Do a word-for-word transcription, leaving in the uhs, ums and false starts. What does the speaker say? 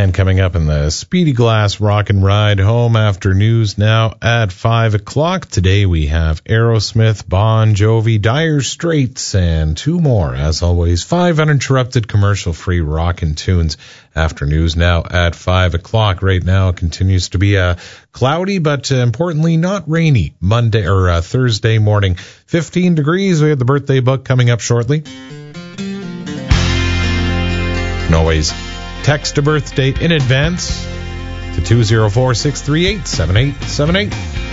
And coming up in the Speedy Glass Rock and Ride home after news now at five o'clock. Today we have Aerosmith, Bon Jovi, Dire Straits, and two more. As always, five uninterrupted commercial-free rockin' tunes after news now at five o'clock. Right now it continues to be a cloudy, but uh, importantly not rainy Monday or uh, Thursday morning. fifteen degrees. We have the birthday book coming up shortly. And always text a birth date in advance to two zero four, six three eight, seven eight seven eight.